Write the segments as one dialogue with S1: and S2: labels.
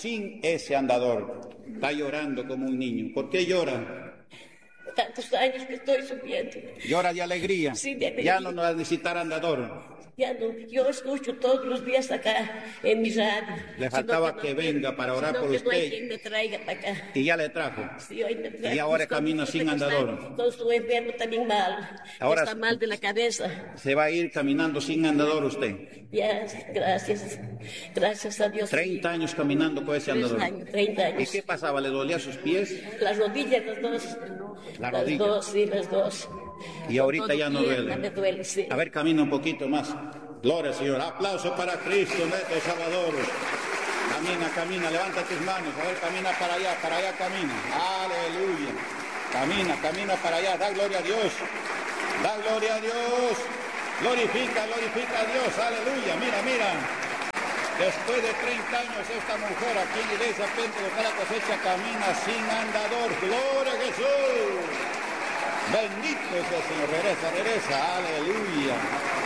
S1: sin ese andador. Está llorando como un niño. ¿Por qué llora?
S2: Tantos años que estoy sufriendo.
S1: Llora de alegría.
S2: Sí, de alegría.
S1: Ya no va a necesitar andador.
S2: Ya no, yo escucho todos los días acá en mi radio.
S1: Le faltaba que venga para orar por
S2: No
S1: usted.
S2: hay quien me traiga para acá.
S1: Y ya le trajo.
S2: Sí, hoy me trajo.
S1: Y ahora camina sin andador.
S2: Estoy enfermo también mal.
S1: Ahora
S2: está mal de la cabeza.
S1: Se va a ir caminando sin andador usted.
S2: Ya, gracias. Gracias a Dios.
S1: 30 años caminando con ese andador.
S2: 30 años.
S1: ¿Y qué pasaba? ¿Le dolía sus pies?
S2: Las rodillas, las dos.
S1: Las
S2: dos, sí, las dos.
S1: Y ahorita ya no duele.
S2: Me duele, sí.
S1: A ver, camina un poquito más. Gloria, Señor. Aplauso para Cristo, nuestro Salvador. Camina, camina, levanta tus manos. A ver, camina para allá camina. Aleluya. Camina para allá. Da gloria a Dios. Da gloria a Dios. Glorifica a Dios. Aleluya. Mira. Después de 30 años, esta mujer aquí en la iglesia Pentecostal La Cosecha camina sin andador. Gloria a Jesús. Bendito sea el Señor. Regresa. Aleluya.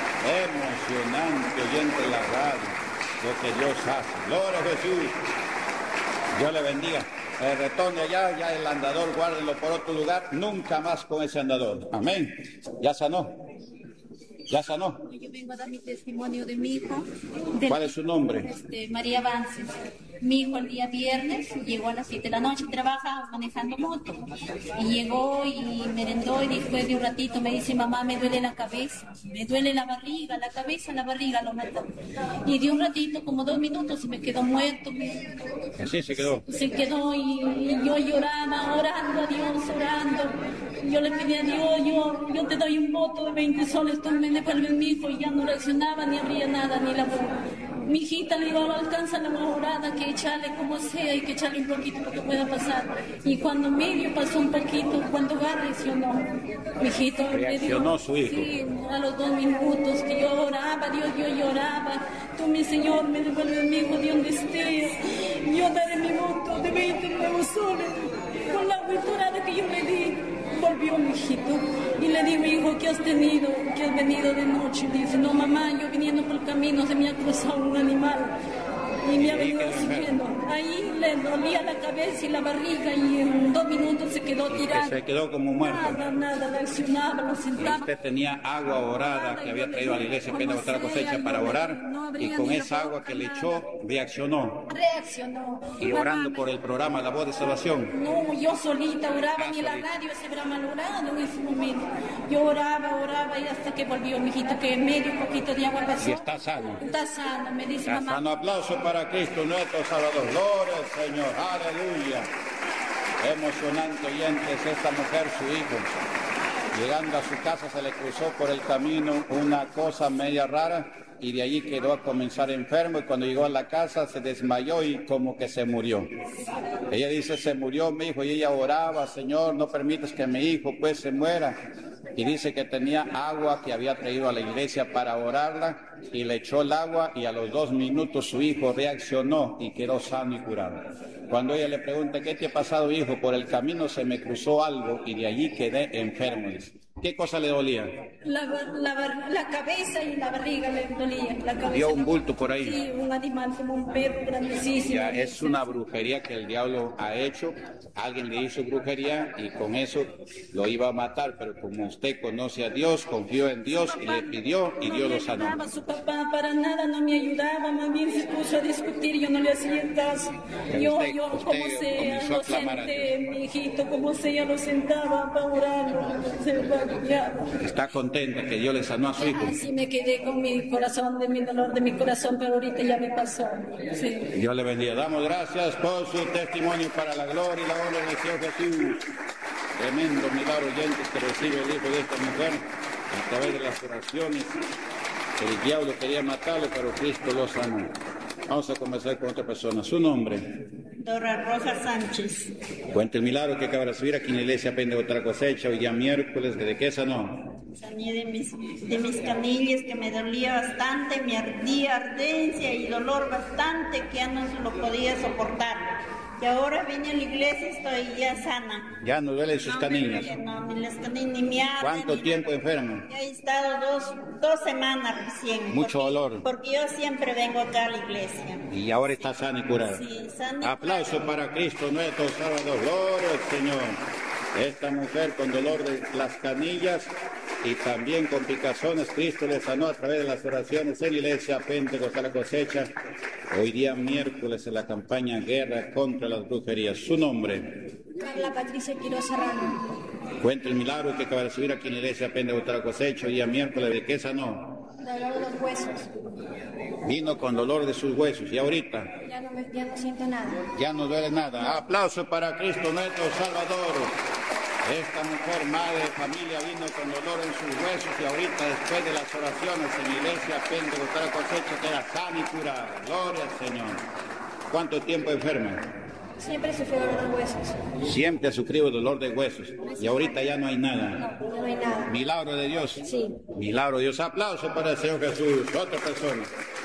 S1: Emocionante oyente en la radio. Lo que Dios hace. Gloria a Jesús. Dios le bendiga. Retorne allá, ya el andador, guárdenlo por otro lugar. Nunca más con ese andador. Amén. Ya sanó. ¿Ya sanó?
S3: Yo vengo a dar mi testimonio de mi hijo.
S1: ¿Cuál es su nombre?
S3: María Vances. Mi hijo el día viernes llegó a las 7 de la noche, trabaja manejando moto. Y llegó y merendó y después de un ratito me dice, mamá, me duele la cabeza, me duele la barriga, la cabeza, la barriga, lo mató. Y de un ratito, como 2 minutos, se me quedó muerto.
S1: Así se quedó.
S3: Se quedó y yo lloraba, orando a Dios, orando. Yo le pedí a Dios, yo te doy un voto de 20 soles, tú me devuelves mi hijo, y ya no reaccionaba, ni abría nada, ni la boca. Mi hijita le digo, alcanza la morada, que echarle como sea y que echarle un poquito para que pueda pasar. Y cuando medio pasó un poquito, cuando va reaccionó. Mi hijito
S1: reaccionó su hijo.
S3: Sí, a los 2 minutos que yo oraba, Dios, yo lloraba. Tú, mi Señor, me devuelves mi hijo de donde esté. Yo daré mi voto de 20 nuevos soles con la culturada que yo le di. Volvió mi hijito y le digo, hijo, ¿qué has tenido? ¿Qué has venido de noche? Dice, no, mamá, yo viniendo por el camino se me ha cruzado un animal y me ha venido siguiendo. Ahí le dolía la cabeza y la barriga y en 2 minutos se quedó tirado.
S1: Se quedó como muerto.
S3: Nada, reaccionaba, lo sentaba.
S1: Usted tenía agua orada que había traído a la iglesia Pentecostal La Cosecha para orar, y con esa agua que le echó reaccionó. Y orando por el programa La Voz de Salvación.
S3: No, yo solita oraba, ni la radio se habrá malorado en ese momento. Yo oraba y hasta que volvió mi hijito, que medio poquito de agua pasó.
S1: Y está sano.
S3: Está sano, me dice mamá.
S1: Sano. Aplauso para Cristo, nuestro Salvador. Gloria al Señor. Aleluya. Emocionante oyentes, esta mujer, su hijo. Llegando a su casa se le cruzó por el camino una cosa media rara y de allí quedó a comenzar enfermo, y cuando llegó a la casa se desmayó y como que se murió. Ella dice, se murió mi hijo, y ella oraba, Señor, no permitas que mi hijo pues se muera. Y dice que tenía agua que había traído a la iglesia para orarla, y le echó el agua, y a los 2 minutos su hijo reaccionó y quedó sano y curado. Cuando ella le pregunta, ¿qué te ha pasado, hijo? Por el camino se me cruzó algo y de allí quedé enfermo. Dice. ¿Qué cosa le dolía?
S3: La cabeza y la barriga le dolía. La cabeza.
S1: ¿Vio un bulto por ahí?
S3: Sí, un animal como un perro grandísimo.
S1: Ya, es una brujería que el diablo ha hecho. Alguien le hizo brujería y con eso lo iba a matar, pero como usted conoce a Dios, confió en Dios y le pidió y Dios lo sanó.
S3: No, su papá para nada no me ayudaba, más bien se puso a discutir, yo no le hacía caso. Yo como sea, lo senté, mi hijito, como sea, lo sentaba para orarlo.
S1: ¿Está contenta que Dios le sanó a su hijo?
S3: Así me quedé con mi corazón, de mi dolor de mi corazón, pero ahorita ya me pasó. Sí.
S1: Dios le bendiga. Damos gracias por su testimonio para la gloria y la honra del Señor Jesús. Tremendo milagro oyentes que recibe el hijo de esta mujer a través de las oraciones. El diablo quería matarlo, pero Cristo lo sanó. Vamos a comenzar con otra persona. ¿Su nombre?
S4: Dora Rosa Sánchez.
S1: Cuenta el milagro que acaba de recibir aquí en la iglesia Pentecostal La Cosecha, hoy día miércoles. ¿De qué sanó?
S4: Sané de mis canillas, que me dolía bastante, me ardía, ardencia y dolor bastante que ya no se lo podía soportar. Y ahora vine a la iglesia y estoy ya sana.
S1: Ya no duelen sus canillas.
S4: No, ni las canillas, ni me arden.
S1: ¿Cuánto tiempo enfermo?
S4: Ya he estado dos semanas recién.
S1: Mucho dolor.
S4: Porque yo siempre vengo acá a la iglesia.
S1: Y ahora está sana y curada.
S4: Sí, sana y
S1: Aplauso para Cristo nuestro Salvador. Gloria al Señor. Esta mujer con dolor de las canillas y también con picazones, Cristo le sanó a través de las oraciones en la iglesia Pentecostal Cosecha. Hoy día miércoles en la campaña Guerra contra las Brujerías. Su nombre.
S3: Carla Patricia Quiroz Serrano.
S1: Cuenta el milagro que acaba de recibir aquí en la iglesia Pentecostal Cosecha. Hoy día miércoles, ¿de qué sanó?
S3: Dolor de los huesos.
S1: Vino con dolor de sus huesos y ahorita
S3: Ya no siento nada.
S1: ya no duele nada. Aplauso para Cristo nuestro Salvador. Esta mujer, madre de familia, vino con dolor en sus huesos y ahorita, después de las oraciones en la iglesia Pentecostal Cosecha, queda sana y curada. Gloria al Señor. ¿Cuánto tiempo enferma?
S3: Siempre sufrí dolor de huesos.
S1: Siempre ha sufrido dolor de huesos y ahorita ya no hay nada.
S3: No, ya no hay nada.
S1: Milagro de Dios.
S3: Sí.
S1: Milagro de Dios. Aplauso para el Señor Jesús. Otra persona.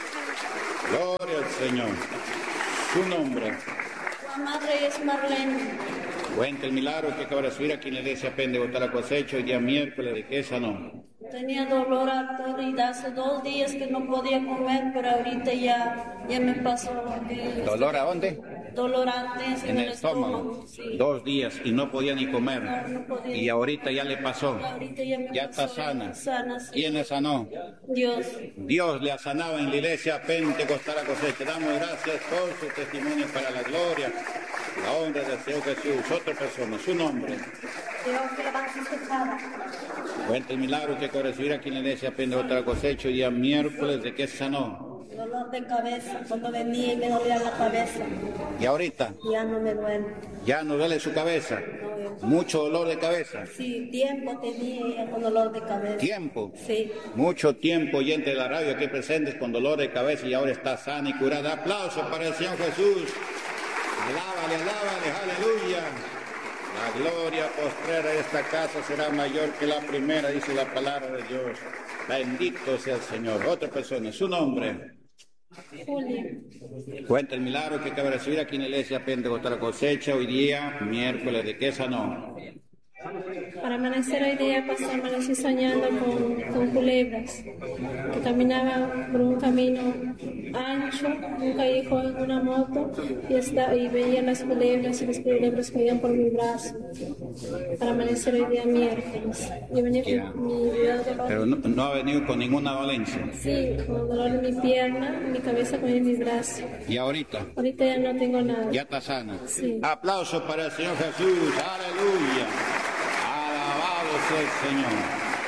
S1: Gloria al Señor. Su nombre.
S3: Juan Madre es Marlene.
S1: Cuenta el milagro que acaba de recibir aquí en la iglesia Pentecostal Cosecha hoy día miércoles. ¿De qué sanó?
S3: Tenía dolor a todo y hace 2 días que no podía comer, pero ahorita ya me pasó.
S1: ¿Dolor a dónde?
S3: Dolor antes
S1: En el estómago.
S3: Sí.
S1: 2 días y no podía ni comer.
S3: No podía.
S1: Y ahorita ya le pasó.
S3: Ahorita ya me
S1: Ya está
S3: pasó.
S1: sana.
S3: Sana, sí.
S1: ¿Quién le sanó?
S3: Dios.
S1: Dios le ha sanado en la iglesia Pentecostal Cosecha. Damos gracias por su testimonio para la gloria, la honra del Señor Jesús. Otra persona, su nombre.
S3: Teófila Vázquez Tejada.
S1: Cuenta el milagro que acaba de recibir aquí en la iglesia Pentecostal Cosecha hoy día miércoles. ¿De qué sanó?
S3: Dolor de cabeza. Cuando venía y me dolía la cabeza.
S1: Y ahorita
S3: Ya no me duele.
S1: ya no duele su cabeza.
S3: No,
S1: Mucho dolor de cabeza.
S3: sí, tiempo tenía con dolor de cabeza.
S1: Tiempo.
S3: Sí.
S1: Mucho tiempo oyente de la radio aquí presentes con dolor de cabeza y ahora está sana y curada. Aplausos para el Señor Jesús. Alábale, alábale, aleluya. La gloria postrera de esta casa será mayor que la primera, dice la palabra de Dios. Bendito sea el Señor. Otra persona, su nombre.
S3: Julia.
S1: Cuenta el milagro que acaba de recibir aquí en la iglesia Pentecostal Cosecha hoy día, miércoles. ¿De qué sanó?
S3: Para amanecer hoy día amanecí soñando con culebras, que caminaba por un camino ancho, un callejón en una moto, y veía las culebras y las culebras caían por mi brazo. Para amanecer hoy día miércoles. Yo venía con mi dolor.
S1: Pero no ha venido con ninguna dolencia.
S3: Sí, con dolor en mi pierna, en mi cabeza, con en mi brazo.
S1: ¿Y ahorita?
S3: Ahorita ya no tengo nada.
S1: Ya está sana.
S3: Sí.
S1: Aplausos para el Señor Jesús. Aleluya. Alabado sea el Señor.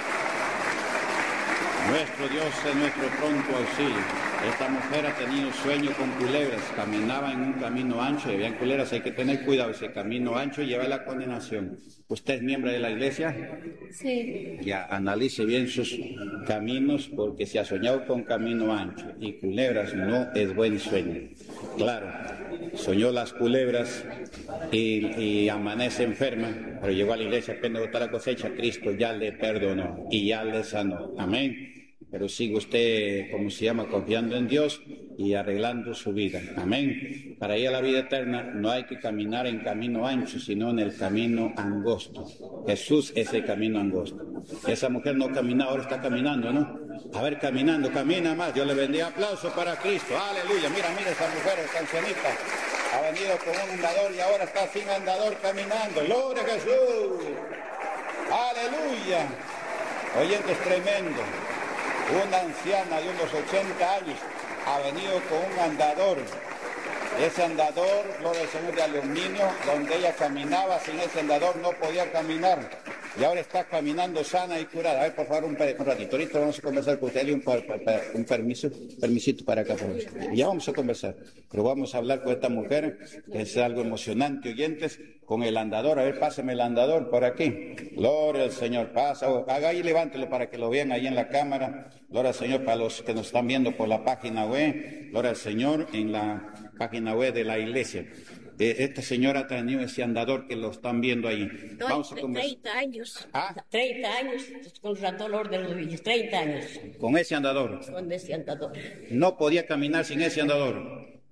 S1: Nuestro Dios es nuestro pronto auxilio. Esta mujer ha tenido sueño con culebras. Caminaba en un camino ancho y habían culebras. Hay que tener cuidado. Ese camino ancho lleva a la condenación. ¿Usted es miembro de la iglesia?
S3: Sí.
S1: Ya analice bien sus caminos, porque si ha soñado con camino ancho y culebras, no es buen sueño. Claro, soñó las culebras y amanece enferma, pero llegó a la iglesia Pentecostal Cosecha. Cristo ya le perdonó y ya le sanó. Amén. Pero sigue usted, como se llama, confiando en Dios y arreglando su vida. Amén. Para ir a la vida eterna no hay que caminar en camino ancho, sino en el camino angosto. Jesús es el camino angosto. Esa mujer no caminaba, ahora está caminando, ¿no? A ver, caminando, camina más. Yo le bendiga. Aplauso para Cristo. Aleluya. Mira, esa mujer, esta ancianita, ha venido con un andador y ahora está sin andador caminando. ¡Gloria a Jesús! ¡Aleluya! Oyente, es tremendo. Una anciana de unos 80 años ha venido con un andador. Ese andador, gloria al Señor, de aluminio, donde ella caminaba, sin ese andador no podía caminar. Y ahora está caminando sana y curada. A ver, por favor, un ratito. Ahorita vamos a conversar con usted. Un permisito para acá. Por ya vamos a conversar. Pero vamos a hablar con esta mujer, que es algo emocionante, oyentes, con el andador. A ver, pásame el andador por aquí. Gloria al Señor. Pasa. Haga ahí, levántelo para que lo vean ahí en la cámara. Gloria al Señor para los que nos están viendo por la página web. Gloria al Señor en la página web de la iglesia. Esta señora ha tenido ese andador que lo están viendo ahí. Vamos a conversar.
S2: 30 años.
S1: ¿Ah?
S2: 30 años con dolor de rodillas. 30 años
S1: Con ese andador.
S2: con ese andador.
S1: No podía caminar sin ese andador.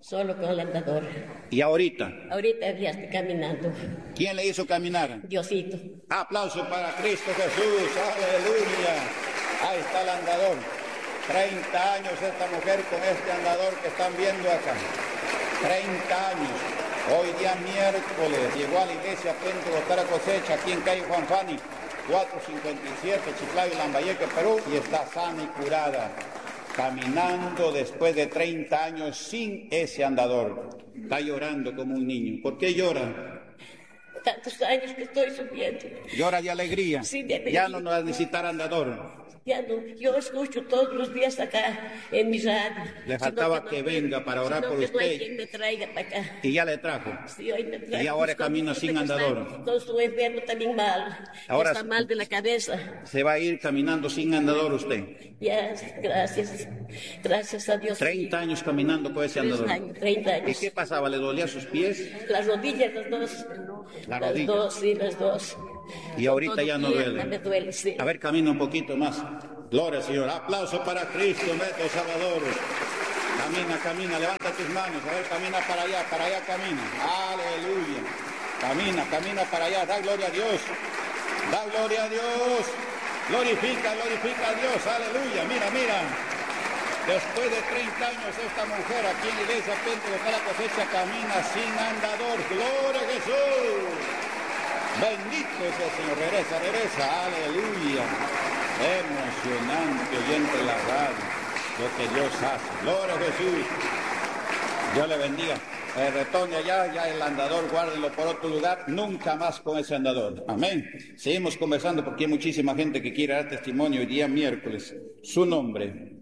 S2: Solo con la andadora.
S1: ¿Y ahorita?
S2: Ahorita ya estoy caminando.
S1: ¿Quién le hizo caminar?
S2: Diosito.
S1: Aplauso para Cristo Jesús, aleluya. Ahí está el andador. 30 años esta mujer con este andador que están viendo acá. 30 años. Hoy día miércoles llegó a la iglesia Pentecostal Cosecha aquí en calle Juan Fani, 457, Chiclayo, Lambayeque, Perú, y está sana y curada. Caminando después de 30 años sin ese andador. Está llorando como un niño. ¿Por qué llora?
S2: Tantos años que estoy sufriendo.
S1: Llora de alegría.
S2: Sí, de alegría.
S1: Ya no va a necesitar andador.
S2: Ya no, yo escucho todos los días acá en mi radio.
S1: Le faltaba que venga para orar por usted.
S2: No hay quien me traiga para acá.
S1: Y ya le trajo.
S2: Sí, hoy me trajo.
S1: Y ahora camina sin andador.
S2: Todo su enfermo también mal.
S1: Ahora
S2: está mal de la cabeza.
S1: Se va a ir caminando sin andador usted.
S2: Ya, gracias. Gracias a Dios.
S1: 30 años caminando con ese andador.
S2: 30 años.
S1: ¿Y qué pasaba? ¿Le dolía sus pies?
S2: Las rodillas, las dos.
S1: Las
S2: rodillas. Dos, sí, las dos.
S1: Y ahorita ya no duele.
S2: Me duele, sí.
S1: A ver, camina un poquito más. Gloria al Señor. Aplauso para Cristo, nuestro Salvador. Camina, camina, levanta tus manos. A ver, camina para allá camina. Aleluya. Camina, camina para allá. Da gloria a Dios. Da gloria a Dios. Glorifica, glorifica a Dios. Aleluya. Mira, mira. Después de 30 años esta mujer aquí en la iglesia Pentecostal Cosecha camina sin andador. Gloria a Jesús. Bendito sea el Señor. Regresa, regresa. Aleluya. Emocionante oyente en la radio lo que Dios hace. Gloria a Jesús. Dios le bendiga. Retorne allá, ya el andador, guárdenlo por otro lugar, nunca más con ese andador. Amén. Seguimos conversando porque hay muchísima gente que quiere dar testimonio hoy día miércoles. Su nombre.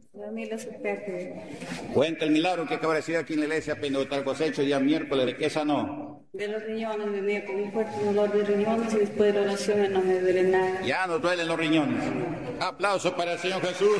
S1: Cuenta el milagro que acaba de decir aquí en la iglesia Pentecostal Cosecha, día miércoles, ¿de qué sanó?
S5: De los riñones, venía con un fuerte dolor de riñones y después de la oración no me duele nada.
S1: Ya no duelen los riñones. Aplauso para el Señor Jesús.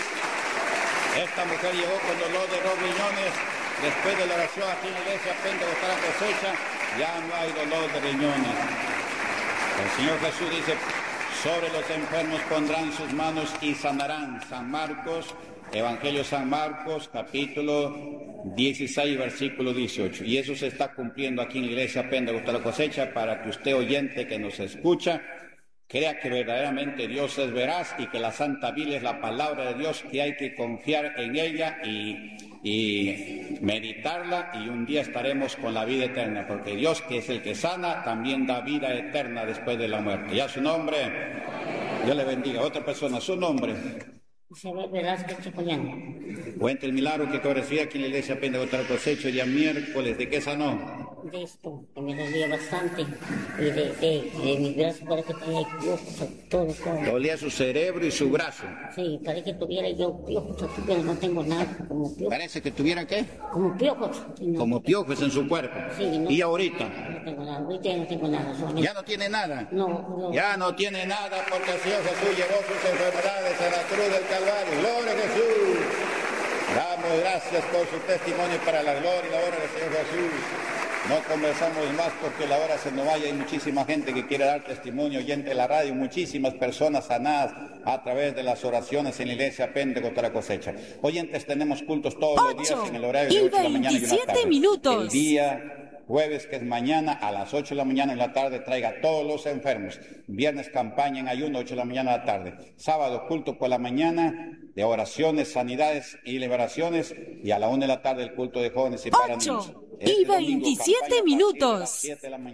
S1: Esta mujer llegó con dolor de los riñones. Después de la oración aquí en la iglesia Pentecostal Cosecha, ya no hay dolor de riñones. El Señor Jesús dice, sobre los enfermos pondrán sus manos y sanarán. San Marcos, Evangelio San Marcos, capítulo 16, versículo 18. Y eso se está cumpliendo aquí en la iglesia Pentecostal Cosecha para que usted, oyente que nos escucha, crea que verdaderamente Dios es veraz y que la Santa Biblia es la palabra de Dios, que hay que confiar en ella y meditarla, y un día estaremos con la vida eterna, porque Dios, que es el que sana, también da vida eterna después de la muerte. Ya su nombre, Dios le bendiga. Otra persona, su nombre.
S6: Isabel Velázquez Chicoñán.
S1: Cuenta el milagro que recibí aquí en la iglesia Pentecostal Cosecha, día miércoles. ¿De qué sanó?
S6: De esto, que me dolía bastante, y de mi brazo parece que tenía piojos, todo.
S1: Dolía su cerebro y su brazo.
S6: Sí, parece que tuviera yo piojos, pero no tengo nada, como piojos.
S1: ¿Parece que tuviera qué?
S6: Como piojos. No.
S1: Como piojos en su cuerpo.
S6: Sí, no.
S1: ¿Y ahorita?
S6: No tengo nada, ahorita ya no tengo nada. Solamente...
S1: ¿Ya no tiene nada?
S6: No.
S1: Ya no tiene nada porque el Señor Jesús llevó sus enfermedades en la cruz del Calvario. ¡Gloria a Jesús! Damos gracias por su testimonio para la gloria y la honra del Señor Jesús. No conversamos más porque la hora se nos vaya. Hay muchísima gente que quiere dar testimonio, oyente de la radio, muchísimas personas sanadas a través de las oraciones en la iglesia Pentecostal Cosecha. Oyentes, tenemos cultos todos los días en el horario de 8 de la mañana y 1 de la tarde.
S7: Minutos.
S1: El día jueves, que es mañana, a las 8 de la mañana en la tarde, traiga a todos los enfermos. Viernes, campaña en ayuno, 8 de la mañana a la tarde. Sábado, culto por la mañana, de oraciones, sanidades y liberaciones. Y a la 1 de la tarde, el culto de jóvenes y para niños.
S7: 8:27 minutos.
S1: 7 de la mañana.